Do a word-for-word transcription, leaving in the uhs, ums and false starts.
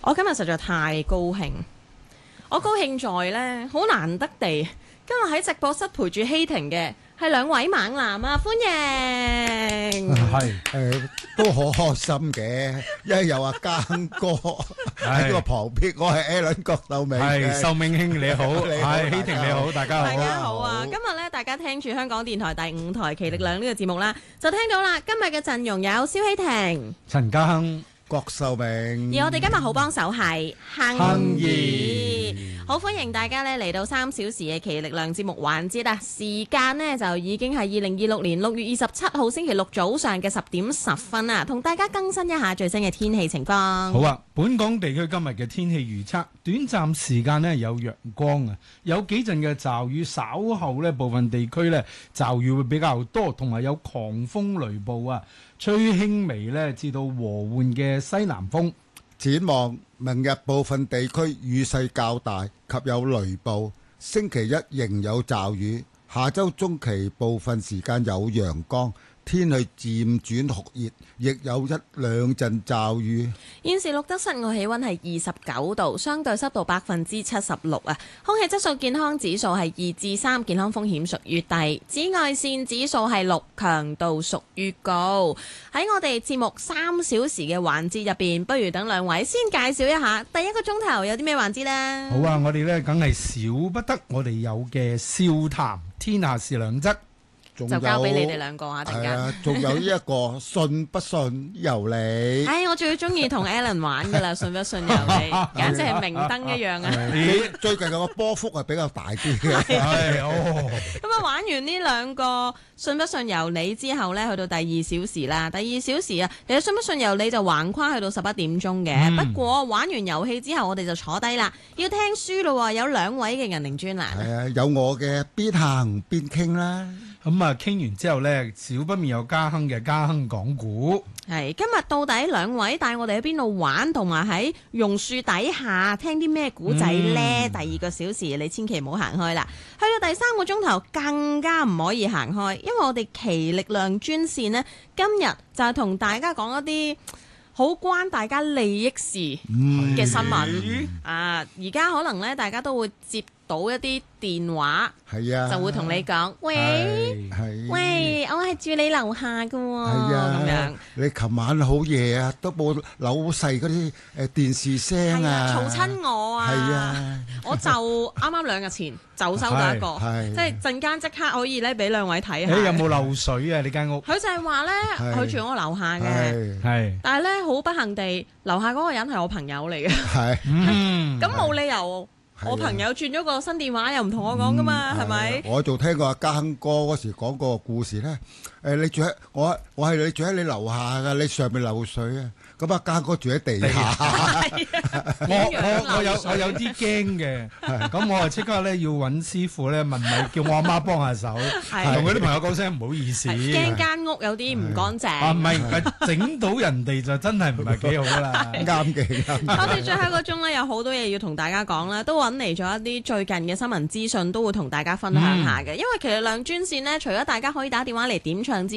我今日實在太高興，我高興在呢，好難得地，今日喺直播室陪住希婷嘅係兩位猛男啊，歡迎！ 係誒都好開心嘅，因為有阿耕哥喺個旁邊，我係 Alan 郭秀明。 係秀明兄你好， 你好係希婷你好，大家好。 大家好啊！今日咧，大家聽住香港電台第五台《奇力量》呢個節目啦，就聽到啦。今日嘅陣容有蕭希婷、 陳家亨、 郭秀明， 而我哋今日好幫手係亨亨兒， 兒好歡迎大家咧嚟到三小時嘅奇力量節目環節啦！時間呢就已經係二零二六年六月二十七號星期六早上嘅十點十分啦，同大家更新一下最新嘅天氣情況。 好啊！本港地區今日嘅天氣預測，短暫時間呢有陽光啊，有幾陣嘅驟雨，稍後呢部分地區呢驟雨會比較多，同埋有狂風雷暴啊，吹輕微呢至到和緩嘅西南風。 展望明日部分地區雨勢較大及有雷暴，星期一仍有驟雨，下周中期部分時間有陽光，天氣漸轉酷熱，亦有一兩陣驟雨。 現時錄得室外氣溫係二十九度，相對濕度百分之七十六啊。空氣質素健康指數係二至三，健康風險屬於低。紫外線指數係六，強度屬於高。喺我哋節目三小時嘅環節入邊，不如等兩位先介紹一下第一個鐘頭有啲咩環節呢？ 好啊！我哋呢梗係少不得我哋有嘅笑談天下事兩則。 就交俾你哋兩個啊！突然間， 仲有一個信不信由你。 唉，我最中意同 Alan 玩噶啦，信不信由你，簡直係明燈一樣啊！ 最近個波幅係比較大啲嘅。 係哦。 咁啊，玩完呢兩個信不信由你之後呢，去到第二小時啦。第二小時啊，其實信不信由你就橫跨去到十一點鐘嘅。嗯、不過玩完遊戲之後，我哋就坐低啦，要聽書咯。有兩位嘅銀鈴專欄。 係啊，有我嘅邊行邊傾啦。 咁啊，傾完之後呢，少不免有家亨嘅家亨講古。 係今日到底兩位帶我哋喺邊度玩，同埋喺榕樹底下聽啲咩古仔呢？嗯、第二個小時你千祈唔好行開啦，去到第三個鐘頭更加唔可以行開，因為我哋奇力量專線呢，今日就係同大家講一啲好關大家利益事嘅新聞、嗯、啊！而家可能咧，大家都會接到一啲電話，係啊，就會同你講：喂，喂，我係住你樓下㗎喎，咁樣。 你琴晚好夜啊，都冇扭細嗰啲誒電視聲啊， 嘈親我啊！ 係啊， 我就啱啱兩日前就收到一個，即係陣間即刻可以咧俾兩位睇下。 誒有冇漏水啊？你間屋？ 佢就係話咧，佢住我樓下嘅，係，但係咧好不幸地，樓下嗰個人係我朋友嚟嘅，係，咁冇理由。我朋友轉咗個新電話又唔同我講噶嘛，係咪？ 我仲聽過阿家亨哥嗰時講過個故事咧。誒，你住喺我，我係你住喺你樓下噶，你上面漏水啊！咁阿家哥住喺地下。 我我我有我有啲驚嘅，咁我啊即刻咧要揾師傅咧問咪，叫我阿媽幫下手，同佢啲朋友講聲唔好意思。 驚間屋有啲唔乾淨。 啊，唔係，整到人哋就真係唔係幾好啦。 啱嘅，啱。 我哋最後一個鐘咧有好多嘢要同大家講啦，都揾嚟咗一啲最近嘅新聞資訊，都會同大家分享下嘅。因為其實奇力量專線呢，除咗大家可以打電話嚟點唱之